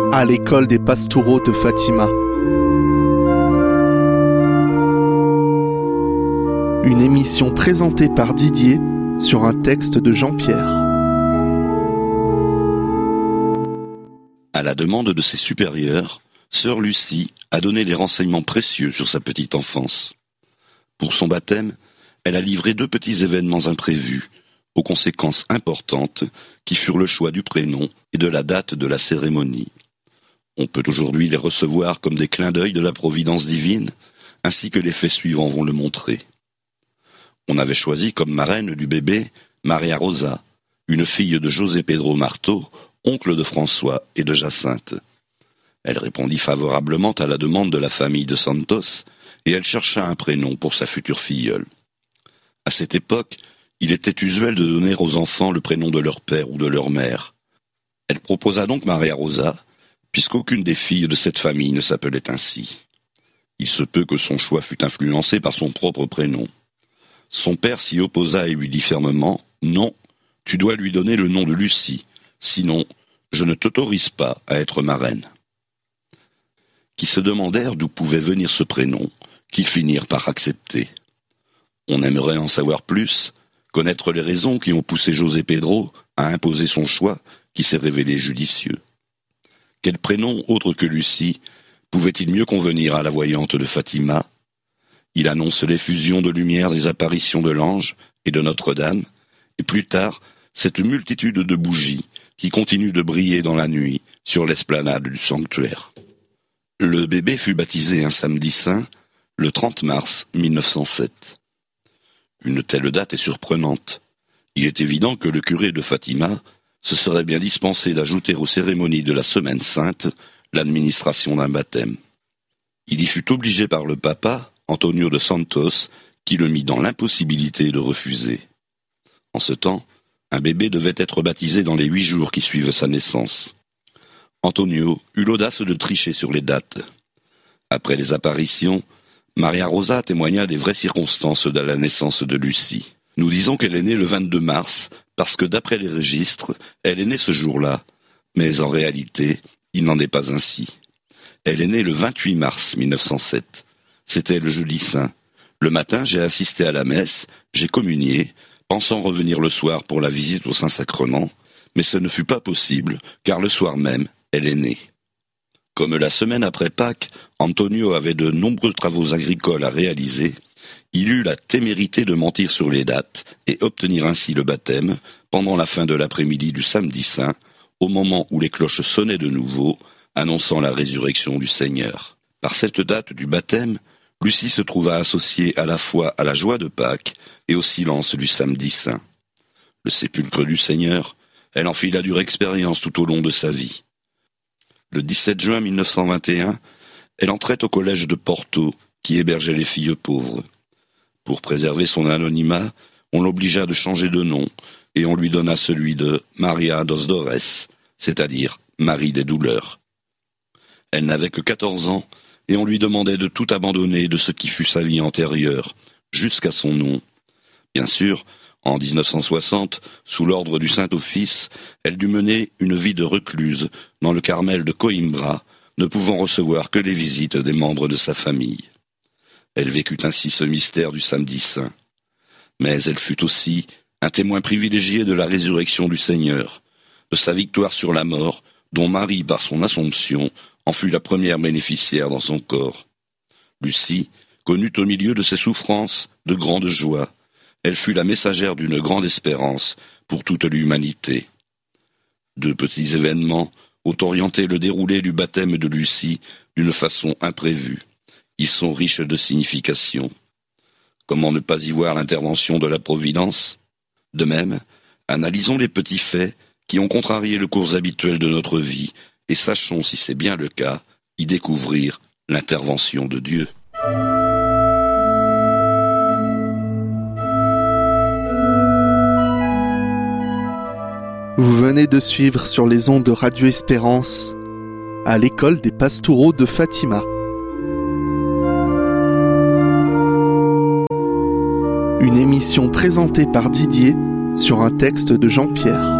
à l'école des Pastoureaux de Fatima. Une émission présentée par Didier sur un texte de Jean-Pierre. À la demande de ses supérieurs, sœur Lucie a donné des renseignements précieux sur sa petite enfance. Pour son baptême, elle a livré 2 petits événements imprévus, aux conséquences importantes, qui furent le choix du prénom et de la date de la cérémonie. On peut aujourd'hui les recevoir comme des clins d'œil de la providence divine, ainsi que les faits suivants vont le montrer. On avait choisi comme marraine du bébé Maria Rosa, une fille de José Pedro Marto, oncle de François et de Jacinthe. Elle répondit favorablement à la demande de la famille de Santos, et elle chercha un prénom pour sa future filleule. À cette époque, il était usuel de donner aux enfants le prénom de leur père ou de leur mère. Elle proposa donc Maria Rosa, puisqu'aucune des filles de cette famille ne s'appelait ainsi. Il se peut que son choix fût influencé par son propre prénom. Son père s'y opposa et lui dit fermement « Non, tu dois lui donner le nom de Lucie, sinon je ne t'autorise pas à être marraine. » Qui se demandèrent d'où pouvait venir ce prénom, qu'ils finirent par accepter. On aimerait en savoir plus, connaître les raisons qui ont poussé José Pedro à imposer son choix qui s'est révélé judicieux. Quel prénom autre que Lucie pouvait-il mieux convenir à la voyante de Fatima? Il annonce l'effusion de lumière des apparitions de l'ange et de Notre-Dame, et plus tard, cette multitude de bougies qui continuent de briller dans la nuit sur l'esplanade du sanctuaire. Le bébé fut baptisé un samedi saint, le 30 mars 1907. Une telle date est surprenante. Il est évident que le curé de Fatima se serait bien dispensé d'ajouter aux cérémonies de la Semaine Sainte l'administration d'un baptême. Il y fut obligé par le papa, Antonio de Santos, qui le mit dans l'impossibilité de refuser. En ce temps, un bébé devait être baptisé dans les 8 jours qui suivent sa naissance. Antonio eut l'audace de tricher sur les dates. Après les apparitions, Maria Rosa témoigna des vraies circonstances de la naissance de Lucie. Nous disons qu'elle est née le 22 mars, parce que d'après les registres, elle est née ce jour-là, mais en réalité, il n'en est pas ainsi. Elle est née le 28 mars 1907. C'était le jeudi saint. Le matin, j'ai assisté à la messe, j'ai communié, pensant revenir le soir pour la visite au Saint-Sacrement, mais ce ne fut pas possible, car le soir même, elle est née. Comme la semaine après Pâques, Antonio avait de nombreux travaux agricoles à réaliser, il eut la témérité de mentir sur les dates et obtenir ainsi le baptême pendant la fin de l'après-midi du samedi saint, au moment où les cloches sonnaient de nouveau, annonçant la résurrection du Seigneur. Par cette date du baptême, Lucie se trouva associée à la fois à la joie de Pâques et au silence du samedi saint. Le sépulcre du Seigneur, elle en fit la dure expérience tout au long de sa vie. Le 17 juin 1921, elle entrait au collège de Porto, qui hébergeait les filles pauvres. Pour préserver son anonymat, on l'obligea de changer de nom, et on lui donna celui de Maria dos Dores, c'est-à-dire Marie des douleurs. Elle n'avait que 14 ans, et on lui demandait de tout abandonner de ce qui fut sa vie antérieure, jusqu'à son nom. Bien sûr, en 1960, sous l'ordre du Saint-Office, elle dut mener une vie de recluse dans le Carmel de Coimbra, ne pouvant recevoir que les visites des membres de sa famille. Elle vécut ainsi ce mystère du samedi saint. Mais elle fut aussi un témoin privilégié de la résurrection du Seigneur, de sa victoire sur la mort, dont Marie, par son Assomption, en fut la première bénéficiaire dans son corps. Lucie connut au milieu de ses souffrances de grandes joies. Elle fut la messagère d'une grande espérance pour toute l'humanité. 2 petits événements ont orienté le déroulé du baptême de Lucie d'une façon imprévue. Ils sont riches de signification. Comment ne pas y voir l'intervention de la Providence? De même, analysons les petits faits qui ont contrarié le cours habituel de notre vie et sachons, si c'est bien le cas, y découvrir l'intervention de Dieu. Vous venez de suivre sur les ondes de Radio Espérance à l'école des Pastoureaux de Fatima. Une émission présentée par Didier sur un texte de Jean-Pierre.